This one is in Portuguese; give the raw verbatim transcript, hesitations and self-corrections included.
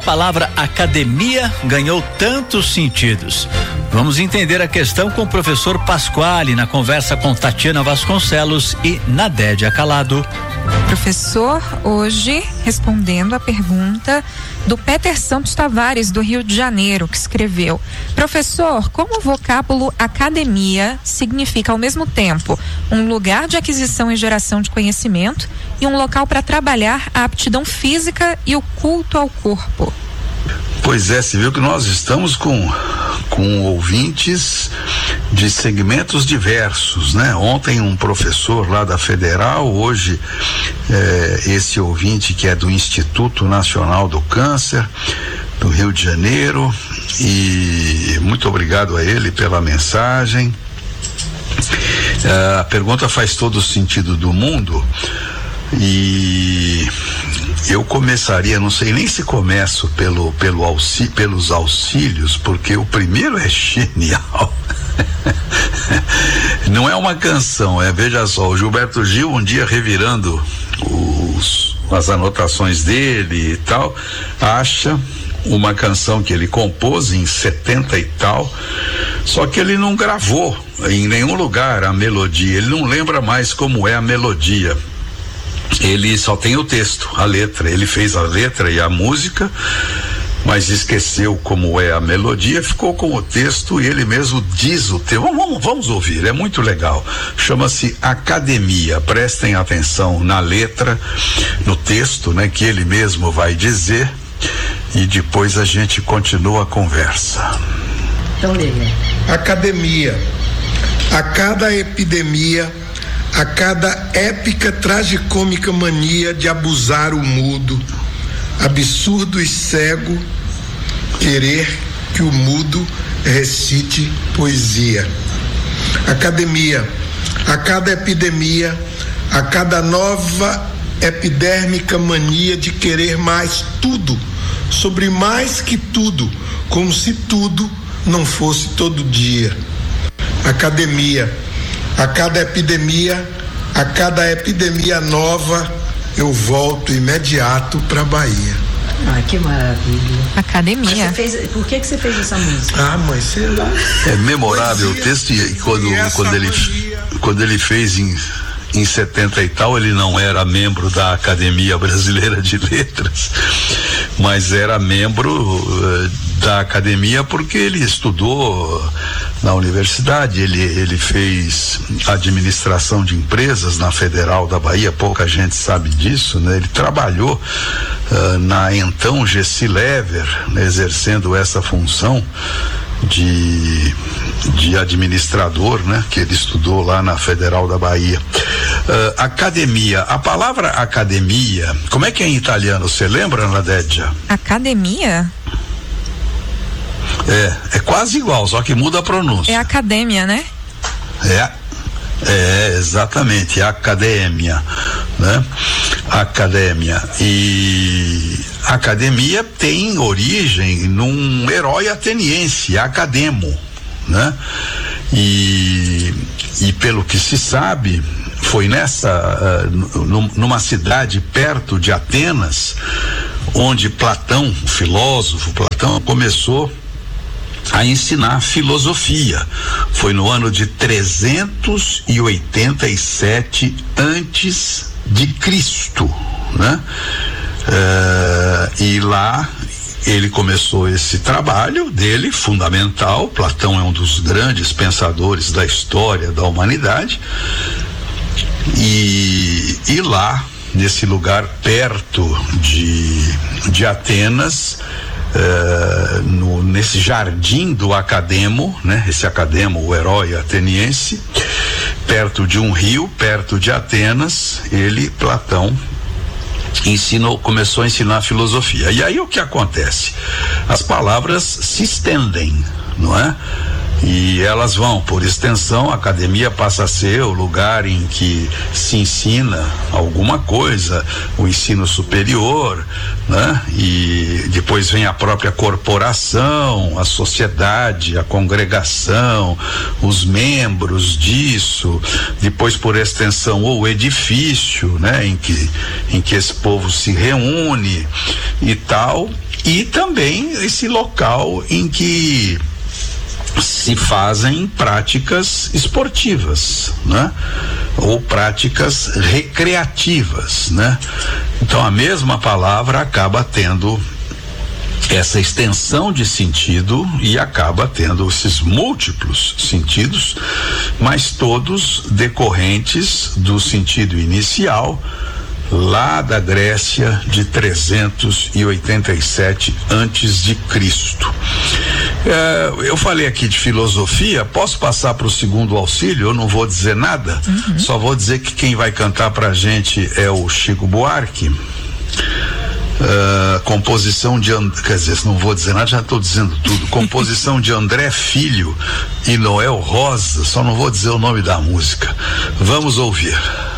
palavra academia ganhou tantos sentidos? Vamos entender a questão com o professor Pasquale na conversa com Tatiana Vasconcelos e Nadédia Calado. Professor, hoje respondendo a pergunta do Peter Santos Tavares, do Rio de Janeiro, que escreveu: professor, como o vocábulo academia significa ao mesmo tempo um lugar de aquisição e geração de conhecimento e um local para trabalhar a aptidão física e o culto ao corpo? Pois é, você viu que nós estamos com com ouvintes de segmentos diversos, né? Ontem um professor lá da Federal, hoje é, esse ouvinte que é do Instituto Nacional do Câncer do Rio de Janeiro, e muito obrigado a ele pela mensagem. É, a pergunta faz todo o sentido do mundo. E eu começaria, não sei nem se começo pelo, pelo auxí, pelos auxílios, porque o primeiro é genial. Não é uma canção, é, veja só, o Gilberto Gil um dia revirando os, as anotações dele e tal, acha uma canção que ele compôs em setenta e tal, só que ele não gravou em nenhum lugar a melodia, ele não lembra mais como é a melodia. Ele só tem o texto, a letra. Ele fez a letra e a música, mas esqueceu como é a melodia, ficou com o texto e ele mesmo diz o texto. Vamos, vamos ouvir, é muito legal. Chama-se Academia. Prestem atenção na letra, no texto, né, que ele mesmo vai dizer, e depois a gente continua a conversa. Então, leia. Academia. A cada epidemia, a cada épica tragicômica mania de abusar o mudo, absurdo e cego, querer que o mudo recite poesia. Academia, a cada epidemia, a cada nova epidérmica mania de querer mais tudo, sobre mais que tudo, como se tudo não fosse todo dia. Academia, a cada epidemia, a cada epidemia nova, eu volto imediato para Bahia. Ah, que maravilha. Academia. Você fez, por que que você fez essa música? Ah, mas sei lá. É memorável o texto, e quando, e quando, ele, quando ele fez em, em setenta e tal, ele não era membro da Academia Brasileira de Letras, mas era membro uh, da academia porque ele estudou na universidade, ele, ele fez administração de empresas na Federal da Bahia, pouca gente sabe disso, né? Ele trabalhou uh, na então Gessi Lever, né, exercendo essa função de, de administrador, né? Que ele estudou lá na Federal da Bahia. Uh, academia, a palavra academia, como é que é em italiano, você lembra, Nadédia? Academia? É, é quase igual, só que muda a pronúncia. É academia, né? É, é exatamente, academia, né? Academia. E academia tem origem num herói ateniense, Academo, né? E, e pelo que se sabe, foi nessa, uh, numa cidade perto de Atenas, onde Platão, o filósofo Platão, começou a ensinar filosofia. Foi no ano de trezentos e oitenta e sete antes de Cristo, né? Uh, e lá ele começou esse trabalho dele, fundamental. Platão é um dos grandes pensadores da história da humanidade, e, e lá, nesse lugar perto de, de Atenas, Uh, no, nesse jardim do Academo, né? Esse Academo, o herói ateniense, perto de um rio, perto de Atenas, ele, Platão, ensinou, começou a ensinar filosofia. E aí o que acontece? As palavras se estendem, não é? E elas vão, por extensão, a academia passa a ser o lugar em que se ensina alguma coisa, o ensino superior, né? E depois vem a própria corporação, a sociedade, a congregação, os membros disso, depois por extensão o edifício, né? Em que, em que esse povo se reúne e tal. e também esse local em que se fazem práticas esportivas, né? Ou práticas recreativas, né? Então a mesma palavra acaba tendo essa extensão de sentido e acaba tendo esses múltiplos sentidos, mas todos decorrentes do sentido inicial lá da Grécia de trezentos e oitenta e sete antes de Cristo. É, eu falei aqui de filosofia, posso passar para o segundo auxílio? Eu não vou dizer nada, uhum. Só vou dizer que quem vai cantar pra gente é o Chico Buarque. Uh, composição de And... quer dizer, não vou dizer nada, já estou dizendo tudo. Composição de André Filho e Noel Rosa, só não vou dizer o nome da música. Vamos ouvir.